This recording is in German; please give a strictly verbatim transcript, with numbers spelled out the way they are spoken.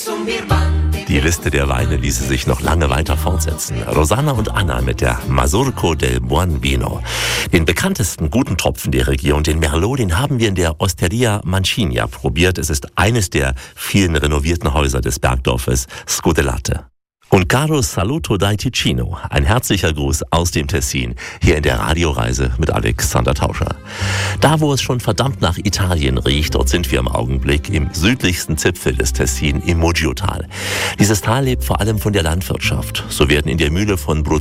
Die Liste der Weine ließe sich noch lange weiter fortsetzen. Rosanna und Anna mit der Mazurco del Buon Vino. Den bekanntesten guten Tropfen der Region, den Merlot, den haben wir in der Osteria Mancini probiert. Es ist eines der vielen renovierten Häuser des Bergdorfes Scudellate. Und caro saluto dai Ticino, ein herzlicher Gruß aus dem Tessin, hier in der Radioreise mit Alexander Tauscher. Da, wo es schon verdammt nach Italien riecht, dort sind wir im Augenblick im südlichsten Zipfel des Tessin, im Muggiotal. Dieses Tal lebt vor allem von der Landwirtschaft. So werden in der Mühle von